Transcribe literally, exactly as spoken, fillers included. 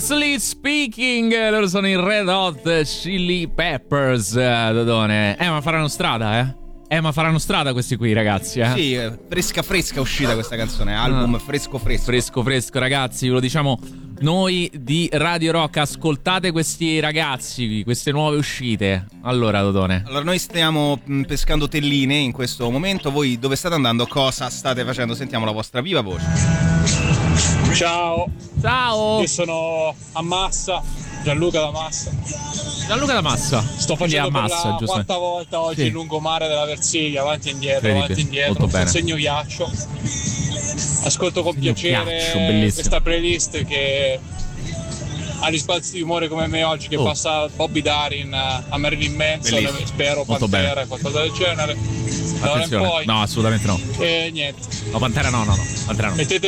Honestly speaking, loro sono i Red Hot Chili Peppers, Dodone. Eh, ma faranno strada, eh? Eh, ma faranno strada questi qui, ragazzi, eh? Sì, fresca fresca uscita questa canzone, album ah. fresco fresco. Fresco fresco, ragazzi, ve lo diciamo noi di Radio Rock, ascoltate questi ragazzi, queste nuove uscite. Allora, Dodone. Allora, noi stiamo pescando telline in questo momento, voi dove state andando? Cosa state facendo? Sentiamo la vostra viva voce. Ciao. Ciao. Io sono a Massa, Gianluca da Massa. Gianluca da Massa. Sto facendo a Massa, per la giusto? quarta volta oggi sì. il lungomare della Versilia, avanti e indietro, avanti e indietro, molto bene. segno ghiaccio. Ascolto con segno piacere ghiaccio, questa playlist che ha gli sbalzi di umore come me oggi, che oh. passa Bobby Darin a Marilyn Manson, bellissimo. Spero Pantera, bene. Qualcosa del genere. Attenzione, poi, no, assolutamente no. E niente. No, Pantera no, no, no. Pantera no. Mettete